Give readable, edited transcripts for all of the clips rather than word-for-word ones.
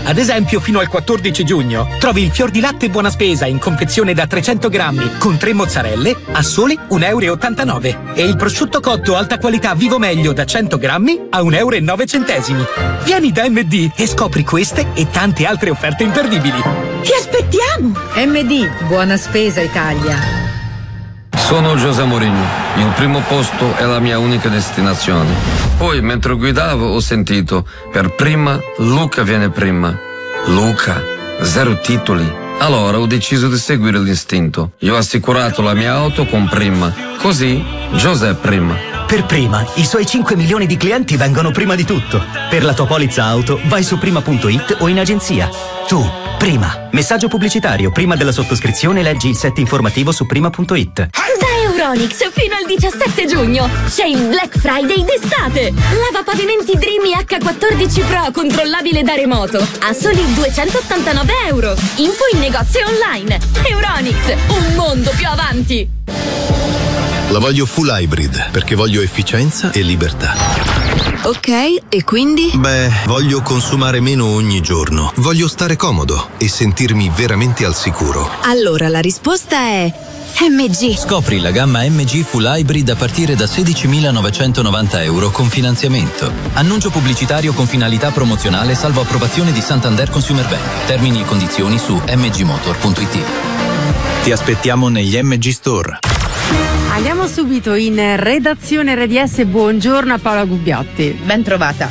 Ad esempio, fino al 14 giugno trovi il fior di latte Buona Spesa in confezione da 300 grammi con 3 mozzarelle a soli 1,89 € e il prosciutto cotto alta qualità Vivo Meglio da 100 grammi a 1,09 €. Vieni da MD e scopri queste e tante altre offerte imperdibili. Ti aspettiamo! MD, Buona Spesa Italia. Sono José Mourinho, il primo posto è la mia unica destinazione. Poi, mentre guidavo, ho sentito, per prima, Luca viene prima. Luca, 0 titoli. Allora ho deciso di seguire l'istinto. Io ho assicurato la mia auto con Prima. Così, José prima. Per Prima, i suoi 5 milioni di clienti vengono prima di tutto. Per la tua polizza auto, vai su prima.it o in agenzia. Tu, Prima. Messaggio pubblicitario. Prima della sottoscrizione leggi il set informativo su prima.it. Da Euronics fino al 17 giugno c'è il Black Friday d'estate. Lavapavimenti Dreamy H14 Pro controllabile da remoto a soli 289 €. Info in negozio online. Euronics, un mondo più avanti. La voglio full hybrid perché voglio efficienza e libertà. Ok, e quindi? Beh, voglio consumare meno ogni giorno. Voglio stare comodo e sentirmi veramente al sicuro. Allora la risposta è MG. Scopri la gamma MG Full Hybrid a partire da 16.990 € con finanziamento. Annuncio pubblicitario con finalità promozionale salvo approvazione di Santander Consumer Bank. Termini e condizioni su mgmotor.it. Ti aspettiamo negli MG Store. Andiamo subito in redazione RDS. Buongiorno a Paola Gubbiotti. Ben trovata.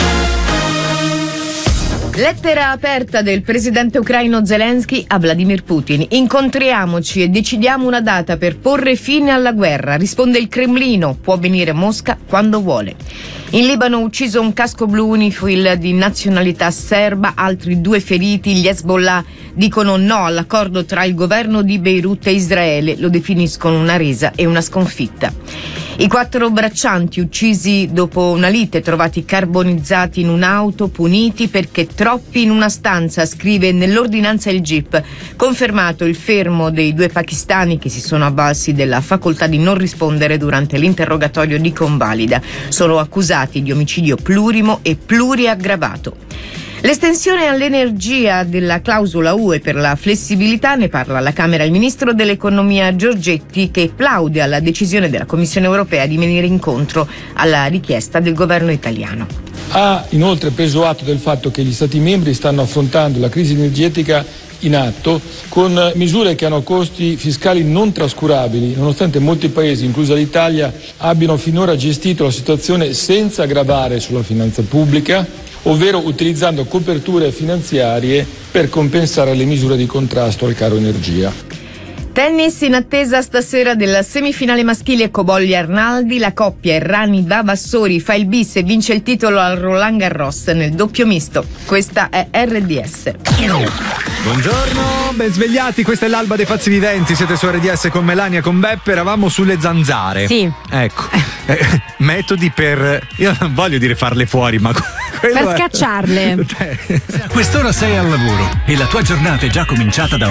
Lettera aperta del presidente ucraino Zelensky a Vladimir Putin. Incontriamoci e decidiamo una data per porre fine alla guerra. Risponde il Cremlino, può venire Mosca quando vuole. In Libano ucciso un casco blu UNIFIL di nazionalità serba, altri 2 feriti. Gli Hezbollah dicono no all'accordo tra il governo di Beirut e Israele, lo definiscono una resa e una sconfitta. I 4 braccianti uccisi dopo una lite, trovati carbonizzati in un'auto, puniti perché troppi in una stanza, scrive nell'ordinanza il GIP. Confermato il fermo dei 2 pakistani che si sono avvalsi della facoltà di non rispondere durante l'interrogatorio di convalida. Sono accusati di omicidio plurimo e pluriaggravato. L'estensione all'energia della clausola UE per la flessibilità, ne parla alla Camera il ministro dell'economia Giorgetti, che plaude alla decisione della Commissione europea di venire incontro alla richiesta del governo italiano. Ha inoltre preso atto del fatto che gli Stati membri stanno affrontando la crisi energetica in atto con misure che hanno costi fiscali non trascurabili, nonostante molti paesi, inclusa l'Italia, abbiano finora gestito la situazione senza gravare sulla finanza pubblica, ovvero utilizzando coperture finanziarie per compensare le misure di contrasto al caro energia. Tennis in attesa stasera della semifinale maschile Cobolli Arnaldi. La coppia Errani Vavassori fa il bis e vince il titolo al Roland Garros nel doppio misto. Questa è RDS. Buongiorno, ben svegliati, questa è l'alba dei pazzi viventi, siete su RDS con Melania, con Beppe, eravamo sulle zanzare. Sì. Ecco, metodi per, io non voglio dire farle fuori, ma per scacciarle. Se a quest'ora sei al lavoro e la tua giornata è già cominciata da